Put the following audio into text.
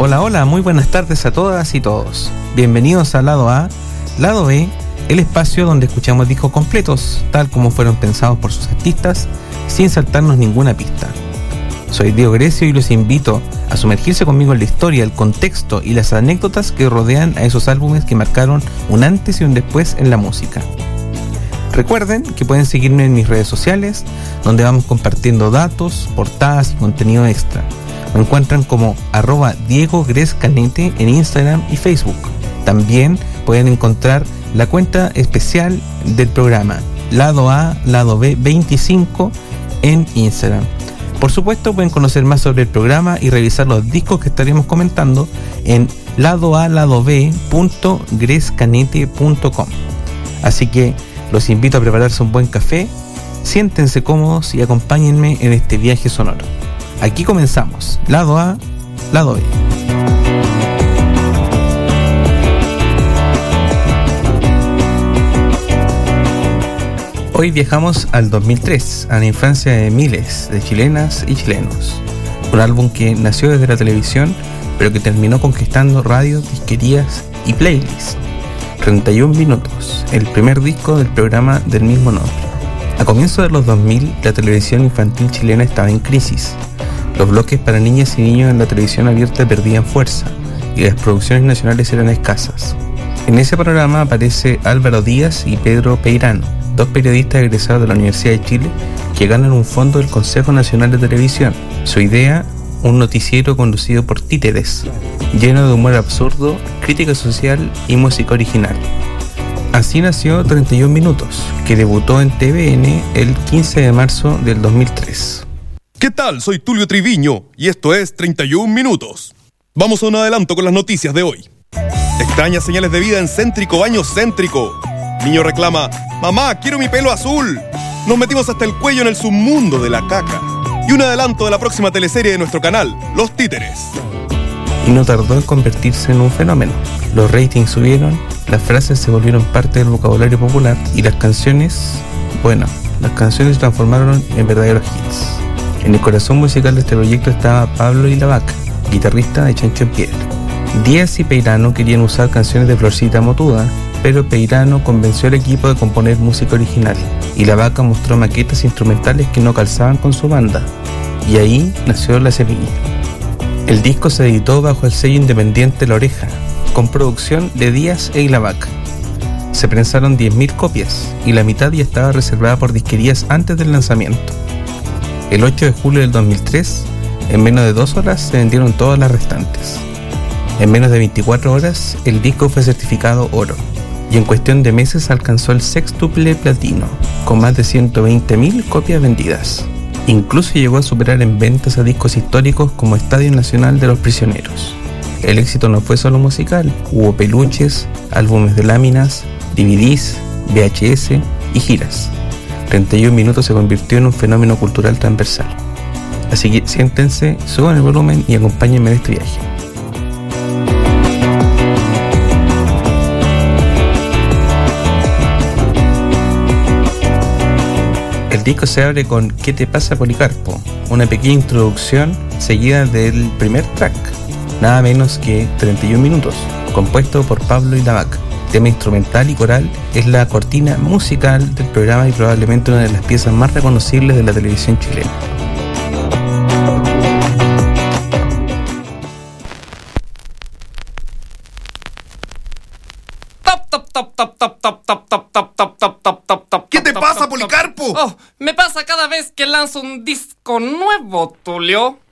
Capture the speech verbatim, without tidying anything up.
Hola, hola, muy buenas tardes a todas y todos. Bienvenidos a Lado A, Lado B, el espacio donde escuchamos discos completos, tal como fueron pensados por sus artistas, sin saltarnos ninguna pista. Soy Diego Grecio y los invito a sumergirse conmigo en la historia, el contexto y las anécdotas que rodean a esos álbumes que marcaron un antes y un después en la música. Recuerden que pueden seguirme en mis redes sociales, donde vamos compartiendo datos, portadas y contenido extra. Me encuentran como arroba Diego Grescanete en Instagram y Facebook. También pueden encontrar la cuenta especial del programa, Lado A, Lado B veinticinco en Instagram. Por supuesto, pueden conocer más sobre el programa y revisar los discos que estaremos comentando en ladoaladob punto grescanete punto com. Así que los invito a prepararse un buen café, siéntense cómodos y acompáñenme en este viaje sonoro. Aquí comenzamos, Lado A, Lado B. Hoy viajamos al dos mil tres, a la infancia de miles de chilenas y chilenos. Un álbum que nació desde la televisión, pero que terminó conquistando radios, disquerías y playlists. treinta y un minutos, el primer disco del programa del mismo nombre. A comienzos de los dos mil, la televisión infantil chilena estaba en crisis. Los bloques para niñas y niños en la televisión abierta perdían fuerza y las producciones nacionales eran escasas. En ese programa aparece Álvaro Díaz y Pedro Peirano, dos periodistas egresados de la Universidad de Chile que ganan un fondo del Consejo Nacional de Televisión. Su idea, un noticiero conducido por títeres, lleno de humor absurdo, crítica social y música original. Así nació treinta y un minutos, que debutó en T V N el quince de marzo del dos mil tres. ¿Qué tal? Soy Tulio Triviño y esto es treinta y un minutos. Vamos a un adelanto con las noticias de hoy. Extrañas señales de vida en Céntrico Baño Céntrico. Niño reclama: mamá, quiero mi pelo azul. Nos metimos hasta el cuello en el submundo de la caca. Y un adelanto de la próxima teleserie de nuestro canal, Los Títeres. Y no tardó en convertirse en un fenómeno. Los ratings subieron, las frases se volvieron parte del vocabulario popular y las canciones, bueno, las canciones se transformaron en verdaderos hits. En el corazón musical de este proyecto estaba Pablo Ilavaca, guitarrista de Chancho en Piedra. Díaz y Peirano querían usar canciones de Florcita Motuda, pero Peirano convenció al equipo de componer música original y Ilavaca mostró maquetas instrumentales que no calzaban con su banda, y ahí nació La Semilla. El disco se editó bajo el sello independiente La Oreja, con producción de Díaz e Ilavaca. Se prensaron diez mil copias y la mitad ya estaba reservada por disquerías antes del lanzamiento. El ocho de julio del dos mil tres, en menos de dos horas se vendieron todas las restantes. En menos de veinticuatro horas, el disco fue certificado oro y en cuestión de meses alcanzó el sextuple platino, con más de ciento veinte mil copias vendidas. Incluso llegó a superar en ventas a discos históricos como Estadio Nacional de los Prisioneros. El éxito no fue solo musical, hubo peluches, álbumes de láminas, D V Ds, V H S y giras. treinta y un minutos se convirtió en un fenómeno cultural transversal. Así que siéntense, suban el volumen y acompáñenme en este viaje. El disco se abre con ¿Qué te pasa, Policarpo?, una pequeña introducción seguida del primer track, nada menos que treinta y un minutos, compuesto por Pablo Ilavaca. Tema instrumental y coral, es la cortina musical del programa y probablemente una de las piezas más reconocibles de la televisión chilena. Top, top, top, top, top, top, top, top, top, top, top, top, top, top. ¿Qué te pasa, Policarpo? Oh, me pasa cada vez que lanzo un disco nuevo, Tulio.